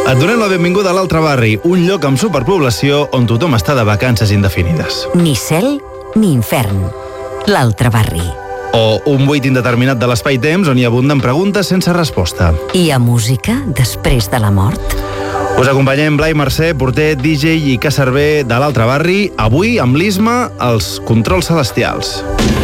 Et donem la benvinguda a l'Altre Barri, un lloc amb superpoblació on tothom està de vacances indefinides. Ni cel ni infern. L'Altre Barri. O un buit indeterminat de l'espai-temps on hi abunden preguntes sense resposta. Hi ha música després de la mort? Us acompanyem Blai Mercè, porter, DJ i cacerver de l'Altre Barri, avui amb l'Isma als controls celestials.